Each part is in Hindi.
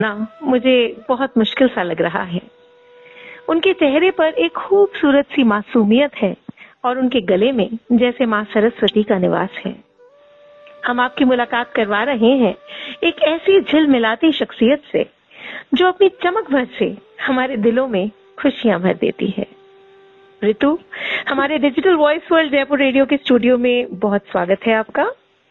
ना मुझे बहुत मुश्किल सा लग रहा है। उनके चेहरे पर एक खूबसूरत सी मासूमियत है और उनके गले में जैसे माँ सरस्वती का निवास है। हम आपकी मुलाकात करवा रहे हैं एक ऐसी झिलमिलाती शख्सियत से जो अपनी चमक भर से हमारे दिलों में खुशियां भर देती है। ऋतु, हमारे digital voice world Jaipur radio के स्टूडियो में बहुत स्वागत है आपका।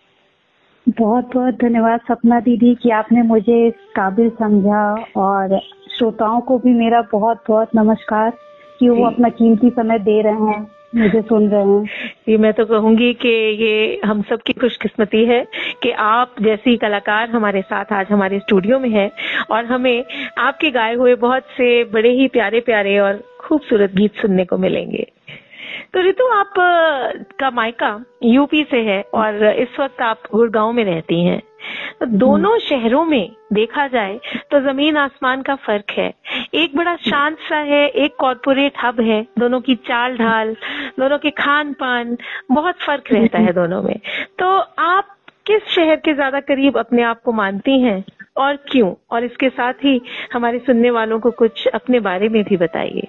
बहुत बहुत धन्यवाद सपना दीदी कि आपने मुझे इस काबिल समझा, और श्रोताओं को भी मेरा बहुत बहुत नमस्कार कि वो अपना कीमती समय दे रहे हैं, मुझे सुन रहे हैं। ये मैं तो कहूंगी कि ये हम सब की खुशकिस्मती है कि आप जैसी कलाकार हमारे साथ आज हमारे स्टूडियो में है और हमें आपके गाए हुए बहुत से बड़े ही प्यारे प्यारे और खूबसूरत गीत सुनने को मिलेंगे। तो ऋतु, आप का मायका यूपी से है और इस वक्त आप गुड़गांव में रहती हैं। तो दोनों शहरों में देखा जाए तो जमीन आसमान का फर्क है। एक बड़ा शांत सा है, एक कॉर्पोरेट हब है। दोनों की चाल ढाल, दोनों के खान पान, बहुत फर्क रहता है दोनों में। तो आप किस शहर के ज्यादा करीब अपने आप को मानती हैं और क्यों? और इसके साथ ही हमारे सुनने वालों को कुछ अपने बारे में भी बताइए।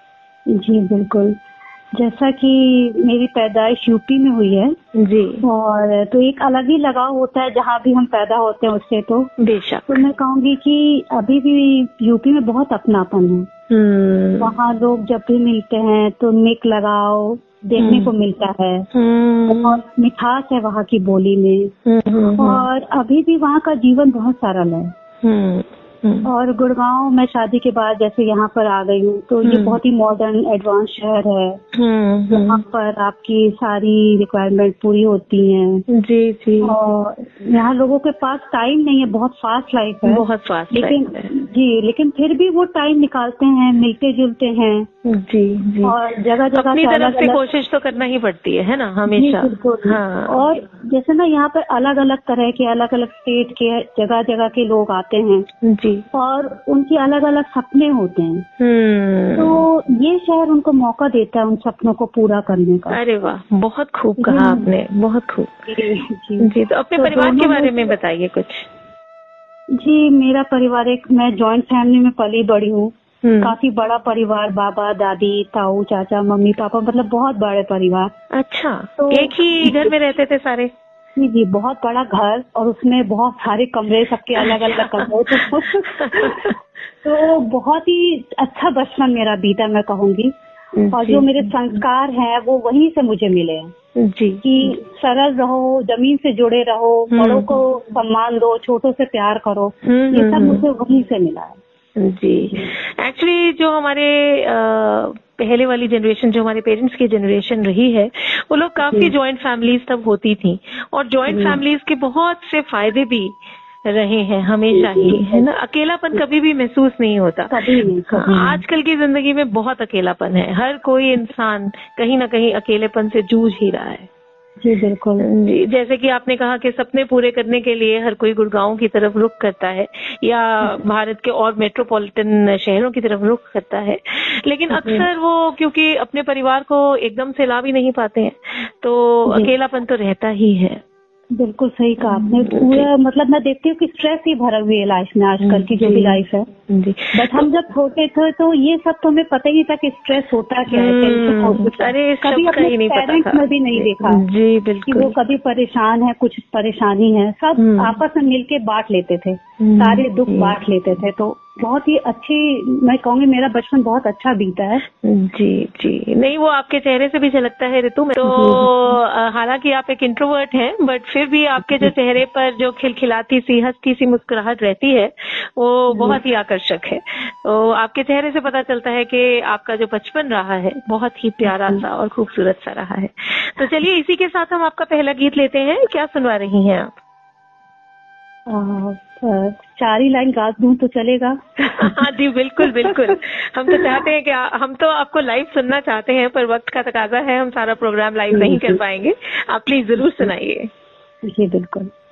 जी बिल्कुल, जैसा कि मेरी पैदाइश यूपी में हुई है जी, और तो एक अलग ही लगाव होता है जहाँ भी हम पैदा होते हैं उससे। तो बेशक, तो मैं कहूँगी कि अभी भी यूपी में बहुत अपनापन है। वहाँ लोग जब भी मिलते हैं तो निक लगाव देखने को मिलता है। बहुत मिठास है वहाँ की बोली में। और अभी भी वहाँ का जीवन बहुत सरल है। और गुड़गांव में शादी के बाद जैसे यहाँ पर आ गई हूँ तो ये बहुत ही मॉडर्न एडवांस शहर है। यहाँ पर आपकी सारी रिक्वायरमेंट पूरी होती हैं। जी जी। और यहाँ लोगों के पास टाइम नहीं है, बहुत फास्ट लाइफ है। बहुत फास्ट लाइफ है। जी, लेकिन फिर भी वो टाइम निकालते हैं, मिलते जुलते हैं। जी जी। और जगह जगह अपनी तरफ से कोशिश तो करना ही पड़ती है ना, हमेशा। हाँ। और जैसे ना यहाँ पर अलग अलग तरह के, अलग अलग स्टेट के, जगह जगह के लोग आते हैं जी, और उनके अलग अलग सपने होते हैं। तो ये शहर उनको मौका देता है उन सपनों को पूरा करने का। अरे वाह, बहुत खूब कहा आपने, बहुत खूब। जी, तो अपने परिवार के बारे में बताइए कुछ। जी, मेरा परिवार मैं जॉइंट फैमिली में पली बड़ी हूँ। काफी बड़ा परिवार, बाबा दादी ताऊ चाचा मम्मी पापा, मतलब बहुत बड़े परिवार। अच्छा, तो एक ही घर में रहते थे सारे? जी जी, बहुत बड़ा घर और उसमें बहुत सारे कमरे, सबके अलग अलग कमरे। तो बहुत ही अच्छा बचपन मेरा बीता, मैं कहूँगी। और जो मेरे संस्कार हैं वो वहीं से मुझे मिले हैं जी, कि सरल रहो, जमीन से जुड़े रहो, बड़ों को सम्मान दो, छोटों से प्यार करो। ये सब मुझे वहीं से मिला है। जी, एक्चुअली जो हमारे पहले वाली जनरेशन, जो हमारे पेरेंट्स की जनरेशन रही है, वो लोग काफी जॉइंट फैमिलीज तब होती थी और जॉइंट फैमिलीज के बहुत से फायदे भी रहे हैं हमेशा ही, है ना। अकेलापन कभी भी महसूस नहीं होता। आजकल की जिंदगी में बहुत अकेलापन है, हर कोई इंसान कहीं ना कहीं अकेलेपन से जूझ ही रहा है। जी बिल्कुल जी, जैसे कि आपने कहा कि सपने पूरे करने के लिए हर कोई गुड़गांव की तरफ रुख करता है या भारत के और मेट्रोपॉलिटन शहरों की तरफ रुख करता है, लेकिन अक्सर वो क्योंकि अपने परिवार को एकदम से ला भी नहीं पाते हैं तो अकेलापन तो रहता ही है। बिल्कुल सही कहा आपने। पूरा मतलब मैं देखती हूँ कि स्ट्रेस ही भरा हुई है लाइफ में, आजकल की जो भी लाइफ है। बट हम जब छोटे थे तो ये सब तो हमें पता ही नहीं था कि स्ट्रेस होता क्या है, टेंशन होता है। अरे कभी अपने पेरेंट्स में भी नहीं देखा जी बिल्कुल कि वो कभी परेशान है, कुछ परेशानी है। सब आपस में मिलके बांट लेते थे, सारे दुख बांट लेते थे। तो बहुत ही अच्छी, मैं कहूँगी मेरा बचपन बहुत अच्छा बीता है। जी जी, नहीं वो आपके चेहरे से भी झलकता है ऋतु में। तो हालांकि आप एक इंट्रोवर्ट हैं, बट फिर भी आपके जो चेहरे पर जो खिलखिलाती सी, हंसती सी मुस्कुराहट रहती है वो बहुत ही आकर्षक है। तो आपके चेहरे से पता चलता है कि आपका जो बचपन रहा है बहुत ही प्यारा सा और खूबसूरत सा रहा है। तो चलिए इसी के साथ हम आपका पहला गीत लेते हैं। क्या सुनवा रही हैं आप? 4 ही लाइन गा दूं तो चलेगा? हाँ जी, बिल्कुल बिल्कुल। हम तो चाहते हैं कि हम तो आपको लाइव सुनना चाहते हैं, पर वक्त का तकाजा है, हम सारा प्रोग्राम लाइव नहीं कर पाएंगे। आप प्लीज जरूर सुनाइए। जी बिल्कुल।